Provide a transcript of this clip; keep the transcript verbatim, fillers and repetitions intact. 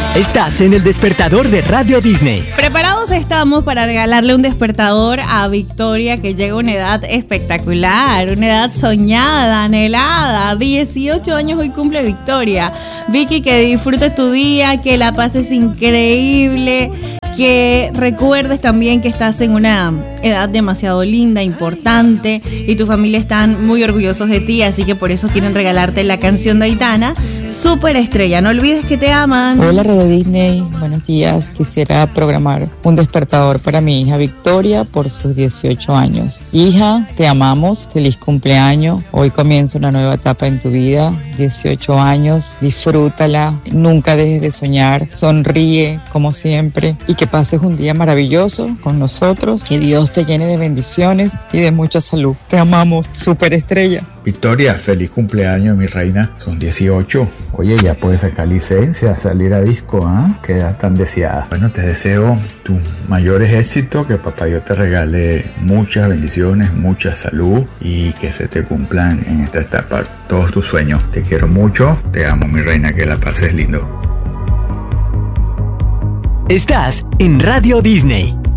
Estás en el despertador de Radio Disney. Preparados estamos para regalarle un despertador a Victoria, que llega a una edad espectacular, una edad soñada, anhelada. dieciocho años hoy cumple Victoria. Vicky, que disfrutes tu día, que la pases increíble, que recuerdes también que estás en una edad demasiado linda, importante, y tu familia están muy orgullosos de ti, así que por eso quieren regalarte la canción de Aitana, Superestrella. No olvides que te aman. Hola Radio Disney, buenos días. Quisiera programar un despertador para mi hija Victoria por sus dieciocho años. Hija, te amamos, feliz cumpleaños. Hoy comienza una nueva etapa en tu vida, dieciocho años, disfrútala, nunca dejes de soñar, sonríe como siempre y que pases un día maravilloso con nosotros. Que Dios te llene de bendiciones y de mucha salud. Te amamos, Superestrella. Victoria, feliz cumpleaños, mi reina. Son dieciocho. Oye, ya puedes sacar licencia, salir a disco, ¿ah? ¿eh? Qué edad tan deseada. Bueno, te deseo tus mayores éxitos, que papá Dios te regale muchas bendiciones, mucha salud y que se te cumplan en esta etapa todos tus sueños. Te quiero mucho, te amo, mi reina, que la pases lindo. Estás en Radio Disney.